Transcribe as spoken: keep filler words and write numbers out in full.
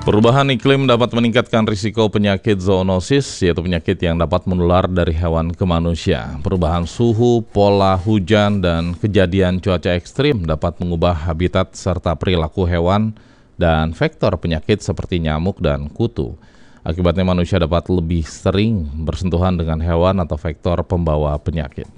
Perubahan iklim dapat meningkatkan risiko penyakit zoonosis, yaitu penyakit yang dapat menular dari hewan ke manusia. Perubahan suhu, pola hujan, dan kejadian cuaca ekstrim dapat mengubah habitat serta perilaku hewan dan vektor penyakit seperti nyamuk dan kutu. Akibatnya manusia dapat lebih sering bersentuhan dengan hewan atau vektor pembawa penyakit.